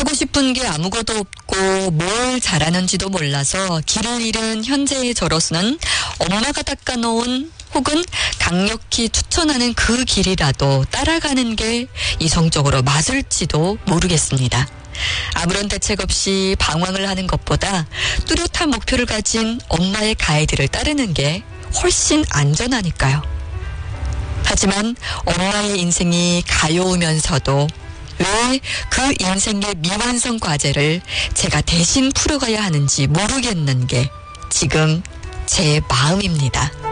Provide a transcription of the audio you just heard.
하고 싶은 게 아무것도 없고 뭘 잘하는지도 몰라서 길을 잃은 현재의 저로서는 엄마가 닦아놓은 혹은 강력히 추천하는 그 길이라도 따라가는 게 이성적으로 맞을지도 모르겠습니다. 아무런 대책 없이 방황을 하는 것보다 뚜렷한 목표를 가진 엄마의 가이드를 따르는 게 훨씬 안전하니까요. 하지만 엄마의 인생이 가여우면서도 왜 그 인생의 미완성 과제를 제가 대신 풀어가야 하는지 모르겠는 게 지금 제 마음입니다.